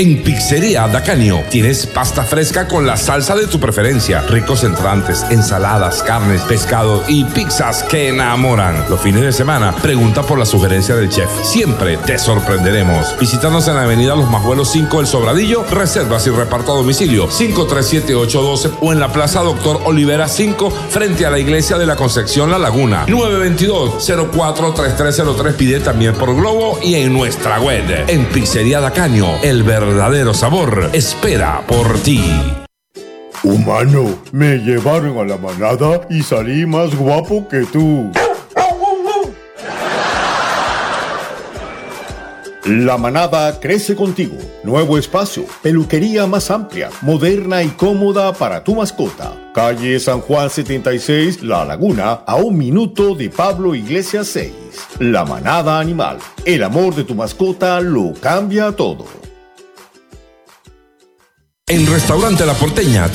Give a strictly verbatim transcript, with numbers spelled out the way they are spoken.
En Pizzería Dacanio tienes pasta fresca con la salsa de tu preferencia, ricos entrantes, ensaladas, carnes, pescado y pizzas que enamoran. Los fines de semana, pregunta por la sugerencia del chef. Siempre te sorprenderemos. Visítanos en la avenida Los Majuelos cinco El Sobradillo, reservas y reparto a domicilio cinco tres siete ocho uno dos o en la Plaza Doctor Olivera cinco frente a la Iglesia de la Concepción La Laguna. nueve dos dos, cero cuatro tres tres cero tres. Pide también por Globo y en nuestra web. En Pizzería Dacaño, el verdadero sabor espera por ti. Humano, me llevaron a la manada y salí más guapo que tú. La manada crece contigo. Nuevo espacio, peluquería más amplia, moderna y cómoda para tu mascota. Calle San Juan setenta y seis, La Laguna, a un minuto de Pablo Iglesias seis. La manada animal. El amor de tu mascota lo cambia todo. En Restaurante La Porteña